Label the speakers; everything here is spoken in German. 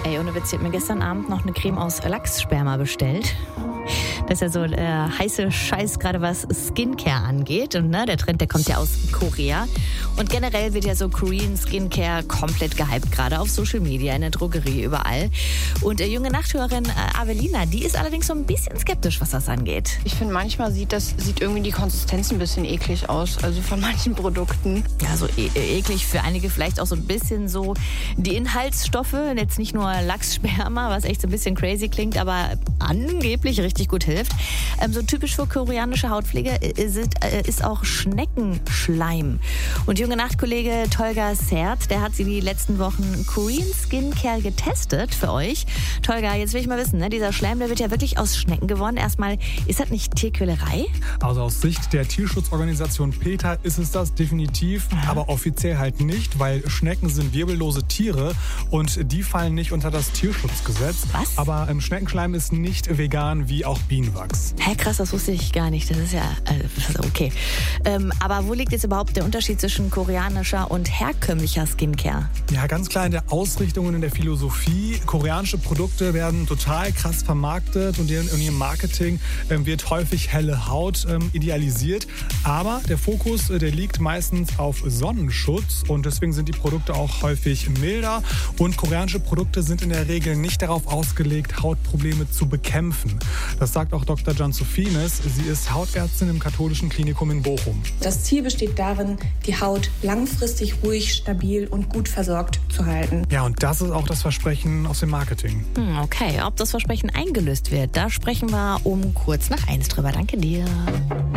Speaker 1: Ey, ohne Witz, ich habe mir gestern Abend noch eine Creme aus Lachssperma bestellt. Das ist ja so heiße Scheiß, gerade was Skincare angeht. Und der Trend, der kommt ja aus Korea. Und generell wird ja so Korean Skincare komplett gehypt, gerade auf Social Media, in der Drogerie, überall. Und junge Nachthörerin Avelina, die ist allerdings so ein bisschen skeptisch, was das angeht.
Speaker 2: Ich finde, manchmal sieht irgendwie die Konsistenz ein bisschen eklig aus, also von manchen Produkten.
Speaker 1: Ja, so eklig für einige vielleicht auch so ein bisschen so die Inhaltsstoffe, jetzt nicht nur Lachssperma, was echt so ein bisschen crazy klingt, aber angeblich richtig gut hilft. So typisch für koreanische Hautpflege ist auch Schneckenschleim. Und junge Nachtkollege Tolga Sert, der hat sie die letzten Wochen Korean Skincare getestet für euch. Tolga, jetzt will ich mal wissen, dieser Schleim, der wird ja wirklich aus Schnecken gewonnen. Erstmal, ist das nicht Tierquälerei?
Speaker 3: Also aus Sicht der Tierschutzorganisation PETA ist es das definitiv, aber offiziell halt nicht, weil Schnecken sind wirbellose Tiere und die fallen nicht unter das Tierschutzgesetz.
Speaker 1: Was?
Speaker 3: Aber Schneckenschleim ist nicht vegan wie auch Bienenwachs.
Speaker 1: Hä, krass, das wusste ich gar nicht. Das ist ja okay. Aber wo liegt jetzt überhaupt der Unterschied zwischen koreanischer und herkömmlicher Skincare?
Speaker 3: Ja, ganz klar in der Ausrichtung und in der Philosophie. Koreanische Produkte werden total krass vermarktet und in ihrem Marketing wird häufig helle Haut idealisiert. Aber der Fokus, der liegt meistens auf Sonnenschutz und deswegen sind die Produkte auch häufig milder. Und koreanische Produkte sind in der Regel nicht darauf ausgelegt, Hautprobleme zu bekämpfen. Das sagt auch Dr. Janssofines. Sie ist Hautärztin im katholischen Klinikum in Bochum.
Speaker 4: Das Ziel besteht darin, die Haut langfristig ruhig, stabil und gut versorgt zu halten.
Speaker 3: Ja, und das ist auch das Versprechen aus dem Marketing.
Speaker 1: Okay, ob das Versprechen eingelöst wird, da sprechen wir um kurz nach 1 drüber. Danke dir.